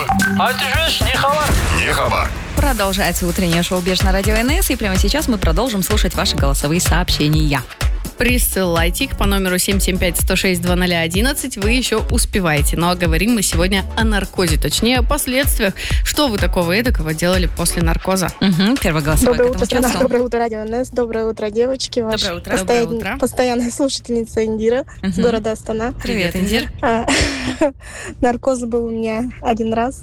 А ты же не хабар. Не хабар. Продолжается утреннее шоу «Беж» на радио НС, и прямо сейчас мы продолжим слушать ваши голосовые сообщения. Присылайте их по номеру 775-106-2011. Вы еще успеваете. Ну а говорим мы сегодня о наркозе, точнее о последствиях. Что вы такого эдакого делали после наркоза? Первый голосовой Доброе к этому утро, страна. часу. Доброе утро, радио НС. Доброе утро, девочки. Ваша Доброе утро. Постоянная слушательница Индира с города Астана. Привет, Индир. Наркоз был у меня один раз.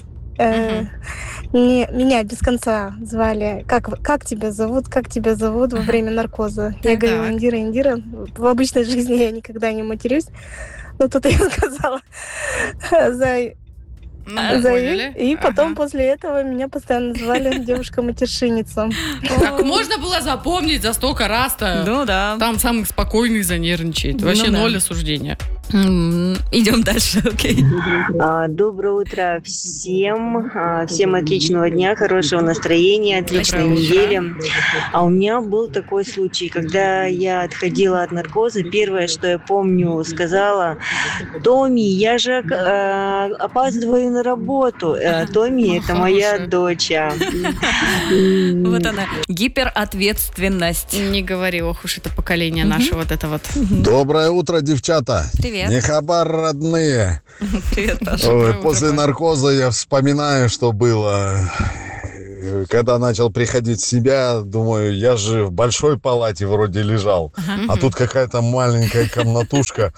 Меня без конца звали, как тебя зовут во время наркоза. Я говорила, Индира. В обычной жизни я никогда не матерюсь. Но тут я сказала и потом после этого меня постоянно звали девушка-матершинница. Как можно было запомнить за столько раз-то? Ну да. Там самых спокойных занервничает. Вообще ноль осуждения. Идем дальше, окей. Доброе утро всем. Всем отличного дня, хорошего настроения, отличной недели. А у меня был такой случай, когда я отходила от наркоза. Первое, что я помню, сказала: Томми, я же опаздываю на работу. Томми, это моя дочь. Вот она, гиперответственность. Не говори, ох уж это поколение наше вот это вот. Доброе утро, девчата. Привет. Не хабар, родные. Привет, Паша. Ой, после наркоза я вспоминаю, что было. Когда начал приходить в себя, думаю, я же в большой палате вроде лежал, а тут какая-то маленькая комнатушка.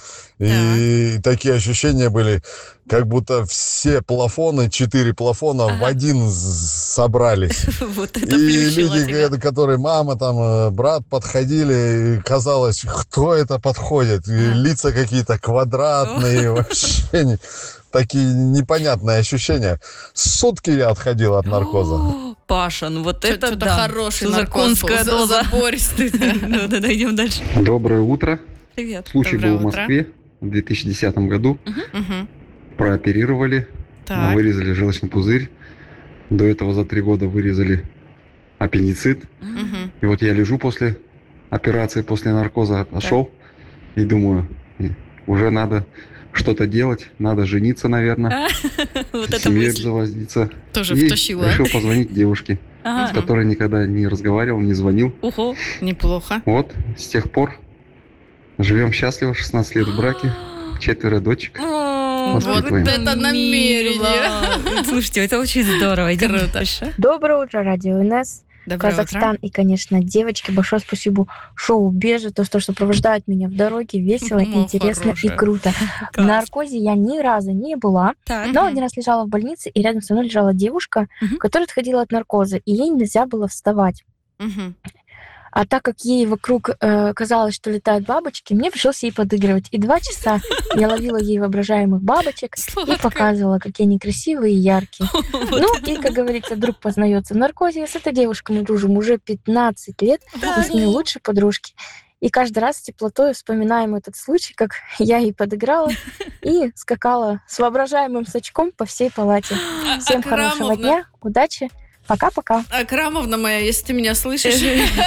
И такие ощущения были, как будто все плафоны, 4 плафона в один собрались. Вот И это плющило люди, тебя. которые мама, там, брат подходили, и казалось, кто это подходит? И лица какие-то квадратные, вообще такие непонятные ощущения. Сутки я отходил от наркоза. Паша, ну вот это Что-то да. хороший Что за наркоз. конская доза. Запористый. Ну да, идем дальше. Доброе утро. Привет. Случай Доброе был в утро. Москве в 2010 году. Мгм. Прооперировали, Так. вырезали желчный пузырь. До этого за 3 года вырезали аппендицит. Мгм. И вот я лежу после операции, после наркоза отошел и думаю, уже надо что-то делать, надо жениться, наверное, Вот это семьей мысль. заводиться. Тоже И втащила. решил позвонить девушке, с Ага. которой никогда не разговаривал, не звонил. Ухо. Неплохо. Вот, с тех пор живем счастливо, 16 лет в браке, 4 дочек. Вот Воспитываем. это намерение. Слушайте, это очень здорово. Идем Круто. дальше. Доброе утро, радио НС. Доброе Казахстан и, конечно, девочки. Большое спасибо шоу «Бежи», то, что сопровождает меня в дороге. Весело, О, интересно и хорошая. круто. В наркозе я ни разу не была, Так. но один раз лежала в больнице, и рядом со мной лежала девушка, Мгм. которая отходила от наркоза, и ей нельзя было вставать. Мгм. А так как ей вокруг казалось, что летают бабочки, мне пришлось ей подыгрывать. И 2 часа я ловила ей воображаемых бабочек и Сладко. показывала, какие они красивые и яркие. Вот Ну и, как говорится, друг познается в наркозе. С этой девушкой мы дружим уже 15 лет. Мы с ней лучшие подружки. И каждый раз с теплотой вспоминаем этот случай, как я ей подыграла и скакала с воображаемым сачком по всей палате. Всем хорошего Акрамовна. дня, удачи, пока-пока. Акрамовна моя, если ты меня слышишь,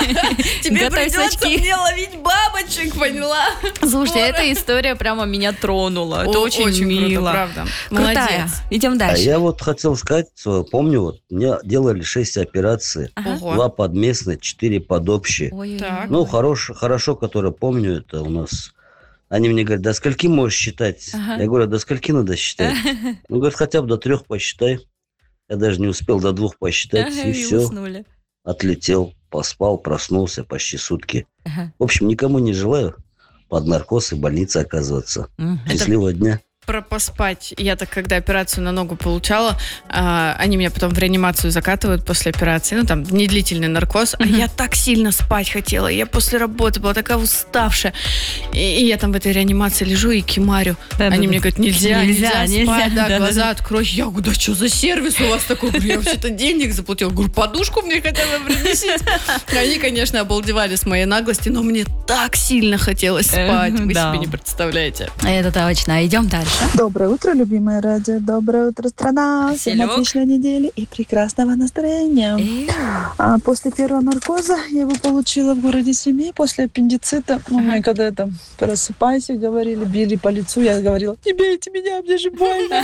тебе Готовь придется сачки. мне ловить бабочек, поняла? Слушайте, Скоро. эта история прямо меня тронула. Это очень круто, мило. правда. Крутая. Молодец. Идем А дальше. я вот хотел сказать, помню, вот мне делали 6 операций. Ого. 2 подместные, 4 подобщие. Ой, Так. Ну, хорошо, которое помню, это у нас... Они мне говорят, до скольки можешь считать? Ага. Я говорю, до скольки надо считать? Ну, говорят, хотя бы до 3 посчитай. Я даже не успел до 2 посчитать, и все. уснули. Отлетел, поспал, проснулся почти сутки. Ага. В общем, никому не желаю под наркоз и в больнице оказываться. Мгм. Счастливого дня. Про поспать. Я так, когда операцию на ногу получала, они меня потом в реанимацию закатывают после операции. Ну, там, недлительный наркоз. А я так сильно спать хотела. Я после работы была такая уставшая. И я там в этой реанимации лежу и кимарю. Да-да-да. Они мне говорят, нельзя спать. Да, Да-да-да. глаза открой. Я говорю, да что за сервис у вас такой? Говорю, я вообще-то денег заплатила. Говорю, подушку мне хотя бы принесите. Они, конечно, обалдевали с моей наглости, но мне так сильно хотелось спать. Вы Да. себе не представляете. Это точно. Идем дальше. дальше. Доброе утро, любимое радио. Доброе утро, страна. Всем Василек. отличной недели и прекрасного настроения. После первого наркоза я его получила в городе Семей после аппендицита. Мне когда это просыпайся, говорили, били по лицу, я говорила, не бейте меня, мне же больно.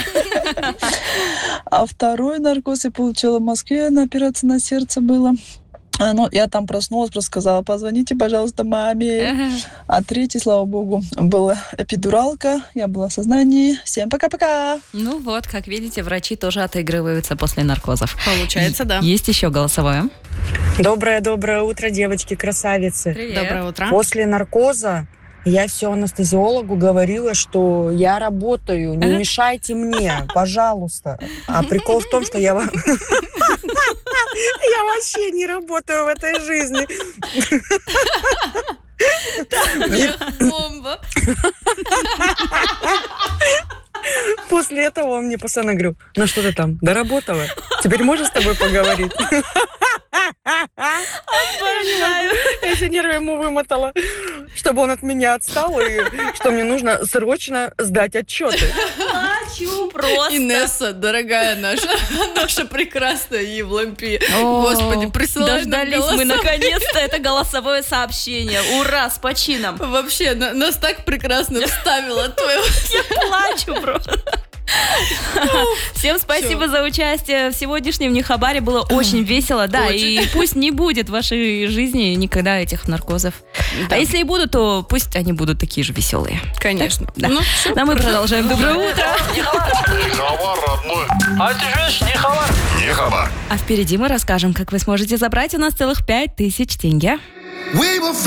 А второй наркоз я получила в Москве, на операции на сердце было. Я там проснулась, просто сказала, позвоните, пожалуйста, маме. А третий, слава богу, была эпидуралка, я была в сознании. Всем пока-пока. Ну вот, как видите, врачи тоже отыгрываются после наркозов. Получается, да. Есть еще голосовое. Доброе утро, девочки-красавицы. Привет. Доброе утро. После наркоза я все анестезиологу говорила, что я работаю, не мешайте мне, пожалуйста. А прикол в том, что я вообще не работаю в этой жизни. Бомба. После этого он мне постоянно говорил, ну что ты там, доработала? Теперь можешь с тобой поговорить? Я все нервы ему вымотала, чтобы он от меня отстал, и что мне нужно срочно сдать отчеты. Плачу просто. Инесса, дорогая наша прекрасная Евлампия. Господи, присылай нам Дождались мы голосовые. наконец-то это голосовое сообщение. Ура, с почином. Вообще, нас так прекрасно вставила твоего. Я плачу просто. Всем спасибо за участие в сегодняшнем Нехабаре. Было очень весело. Да, и пусть не будет в вашей жизни никогда этих наркозов. А если и будут, то пусть они будут такие же веселые. Конечно. Да. А мы продолжаем. Доброе утро. Нехабар, родной. А ты же Нехабар. Нехабар. А впереди мы расскажем, как вы сможете забрать у нас целых 5000 тенге.